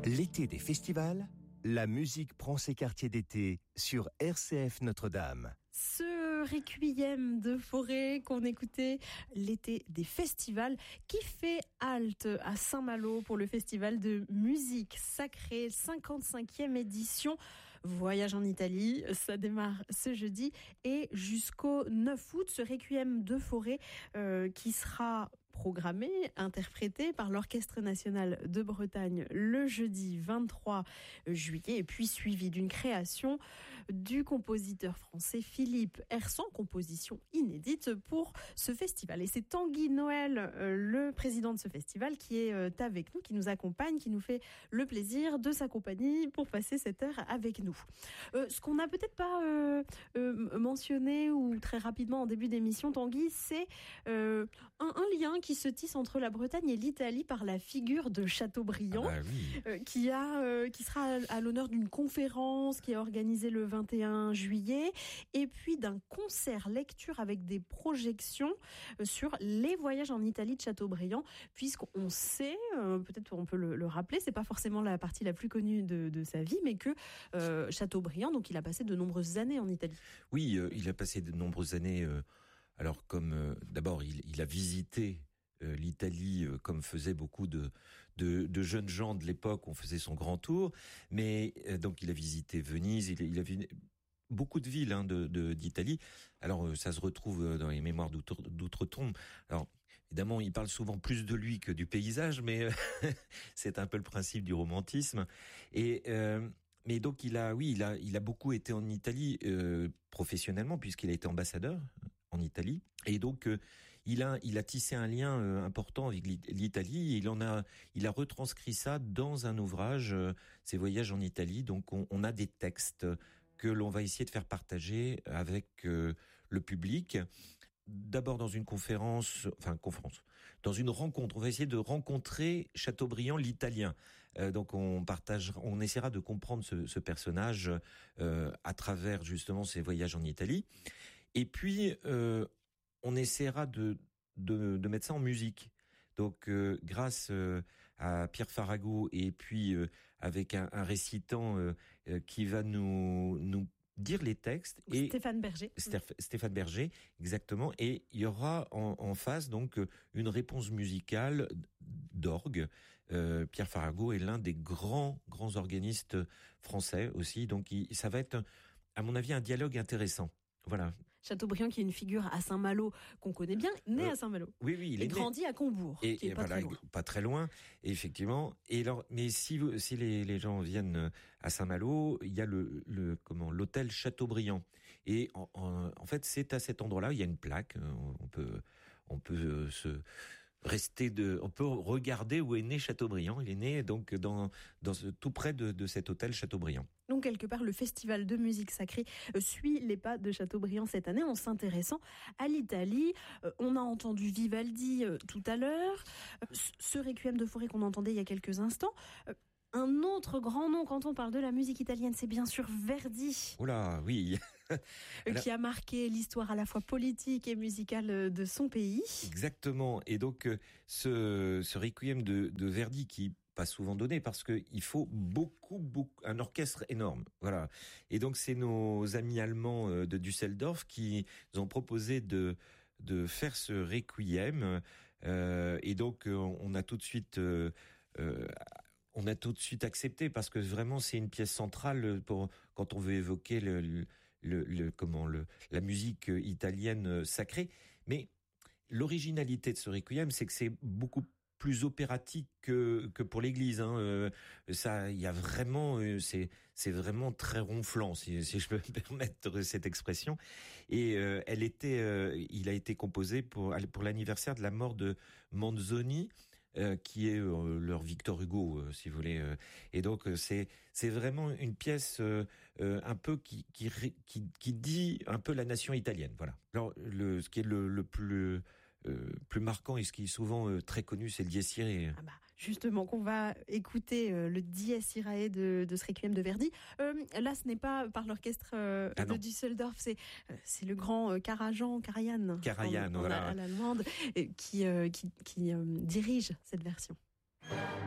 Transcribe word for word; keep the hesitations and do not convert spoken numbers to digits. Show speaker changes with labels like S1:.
S1: L'été des festivals, la musique prend ses quartiers d'été sur R C F Notre-Dame.
S2: Ce requiem de Fauré qu'on écoutait l'été des festivals qui fait halte à Saint-Malo pour le festival de musique sacrée, cinquante-cinquième édition. Voyage en Italie, ça démarre ce jeudi et jusqu'au neuf août, ce requiem de Fauré euh, qui sera programmé, interprété par l'Orchestre national de Bretagne le jeudi vingt-trois juillet et puis suivi d'une création du compositeur français Philippe Hersan, composition inédite pour ce festival. Et c'est Tanguy Noël, euh, le président de ce festival, qui est euh, avec nous, qui nous accompagne, qui nous fait le plaisir de sa compagnie pour passer cette heure avec nous. Euh, ce qu'on n'a peut-être pas euh, euh, mentionné ou très rapidement en début d'émission, Tanguy, c'est euh, un, un lien qui se tisse entre la Bretagne et l'Italie par la figure de Chateaubriand,
S3: ah bah oui.
S2: euh, qui, a, euh, qui sera à, à l'honneur d'une conférence qui est organisée le vingt et un juillet, et puis d'un concert lecture avec des projections euh, sur les voyages en Italie de Chateaubriand, puisqu'on sait, euh, peut-être on peut le, le rappeler, c'est pas forcément la partie la plus connue de, de sa vie, mais que euh, Chateaubriand, donc il a passé de nombreuses années en Italie.
S3: Oui, euh, il a passé de nombreuses années. Euh, alors comme euh, d'abord il, il a visité Euh, l'Italie, euh, comme faisaient beaucoup de, de, de jeunes gens de l'époque, on faisait son grand tour, mais euh, donc il a visité Venise, il, il a vu beaucoup de villes hein, de, de, d'Italie. Alors euh, ça se retrouve dans les mémoires d'outre, d'outre-tombe. Alors évidemment, il parle souvent plus de lui que du paysage, mais euh, c'est un peu le principe du romantisme. Et euh, mais donc il a, oui, il a, il a beaucoup été en Italie euh, professionnellement puisqu'il a été ambassadeur en Italie, et donc euh, il a il a tissé un lien euh, important avec l'Italie. Et il en a il a retranscrit ça dans un ouvrage, euh, ses voyages en Italie. Donc on, on a des textes que l'on va essayer de faire partager avec euh, le public. D'abord dans une conférence, enfin conférence, dans une rencontre. On va essayer de rencontrer Chateaubriand, l'Italien. Euh, donc on partage, on essaiera de comprendre ce, ce personnage euh, à travers justement ses voyages en Italie. Et puis euh, on essaiera de, de de mettre ça en musique. Donc euh, grâce euh, à Pierre Farago et puis euh, avec un, un récitant euh, euh, qui va nous nous dire les textes, et
S2: Stéphane Berger.
S3: Stéph- Stéphane Berger, exactement. Et il y aura en, en face donc une réponse musicale d'orgue. Euh, Pierre Farago est l'un des grands grands organistes français aussi, donc il, ça va être, à mon avis, un dialogue intéressant. Voilà.
S2: Chateaubriand qui est une figure à Saint-Malo qu'on connaît bien, né
S3: euh,
S2: à Saint-Malo.
S3: Oui, oui, il
S2: et
S3: est
S2: grandi à Combourg,
S3: et,
S2: qui est
S3: et
S2: pas
S3: voilà,
S2: très loin.
S3: Pas très loin, effectivement. Et alors, mais si vous, si les, les gens viennent à Saint-Malo, il y a le, le comment, l'hôtel Chateaubriand. Et en, en, en fait, c'est à cet endroit-là, il y a une plaque. On peut, on peut se rester de, on peut regarder où est né Chateaubriand. Il est né donc dans, dans ce, tout près de, de cet hôtel Chateaubriand.
S2: Donc quelque part, le festival de musique sacrée suit les pas de Chateaubriand cette année en s'intéressant à l'Italie. Euh, on a entendu Vivaldi euh, tout à l'heure, euh, ce requiem de Fauré qu'on entendait il y a quelques instants. Euh, un autre grand nom quand on parle de la musique italienne, c'est bien sûr Verdi.
S3: Oh là, oui.
S2: Alors, qui a marqué l'histoire à la fois politique et musicale de son pays.
S3: Exactement. Et donc ce, ce requiem de, de Verdi qui pas souvent donné parce que il faut beaucoup, beaucoup, un orchestre énorme. Voilà. Et donc c'est nos amis allemands de Düsseldorf qui nous ont proposé de de faire ce requiem. Euh, et donc on a tout de suite euh, euh, on a tout de suite accepté parce que vraiment c'est une pièce centrale pour quand on veut évoquer le, le, le, le comment le la musique italienne sacrée. Mais l'originalité de ce requiem, c'est que c'est beaucoup plus opératique que que pour l'église, hein. Euh, ça, il y a vraiment, euh, c'est c'est vraiment très ronflant, si si je peux me permettre cette expression. Et euh, elle était, euh, il a été composé pour pour l'anniversaire de la mort de Manzoni, euh, qui est euh, leur Victor Hugo, euh, si vous voulez. Euh. Et donc euh, c'est c'est vraiment une pièce euh, euh, un peu qui qui qui qui dit un peu la nation italienne. Voilà. Alors le ce qui est le le plus Euh, plus marquant et ce qui est souvent euh, très connu, c'est le Dies Irae.
S2: Ah bah, justement, qu'on va écouter euh, le Dies Irae de, de ce requiem de Verdi. Euh, là, ce n'est pas par l'orchestre euh, ah de Düsseldorf, c'est euh, c'est le grand euh, Karajan, Karajan,
S3: Karajan,
S2: en, en,
S3: voilà.
S2: à l'allemande, euh, qui euh, qui, qui euh, dirige cette version.